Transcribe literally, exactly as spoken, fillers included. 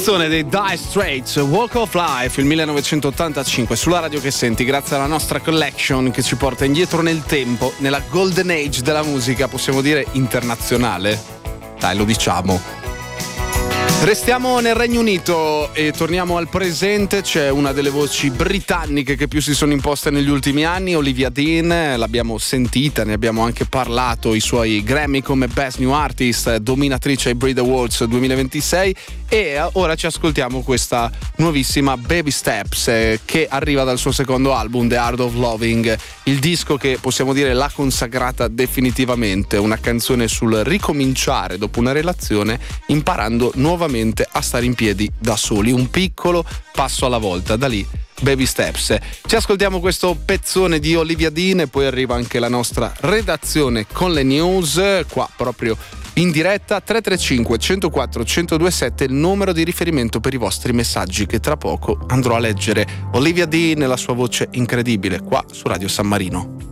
Pezzone dei Dire Straits, Walk of Life, il millenovecentottantacinque, sulla radio che senti, grazie alla nostra collection che ci porta indietro nel tempo, nella golden age della musica, possiamo dire internazionale. Dai, lo diciamo. Restiamo nel Regno Unito e torniamo al presente. C'è una delle voci britanniche che più si sono imposte negli ultimi anni, Olivia Dean. L'abbiamo sentita, ne abbiamo anche parlato, i suoi Grammy come Best New Artist, dominatrice ai Brit Awards duemilaventisei, e ora ci ascoltiamo questa nuovissima Baby Steps eh, che arriva dal suo secondo album The Art of Loving, il disco che possiamo dire l'ha consacrata definitivamente, una canzone sul ricominciare dopo una relazione imparando nuovamente a stare in piedi da soli, un piccolo passo alla volta, da lì Baby Steps. Ci ascoltiamo questo pezzone di Olivia Dean e poi arriva anche la nostra redazione con le news, qua proprio in diretta. Tre tre cinque, uno zero quattro, uno zero due sette il numero di riferimento per i vostri messaggi che tra poco andrò a leggere. Olivia Dean e la sua voce incredibile qua su Radio San Marino.